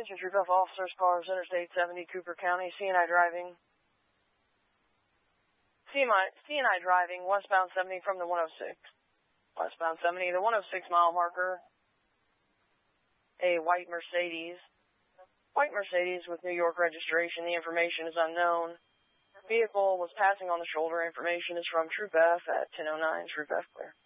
Attention Troop F officers, cars, Interstate 70, Cooper County, CNI driving. CNI driving, westbound 70 from the 106. Westbound 70, the 106 mile marker. A white Mercedes. White Mercedes with New York registration. The information is unknown. Vehicle was passing on the shoulder. Information is from Troop F at 1009. Troop F clear.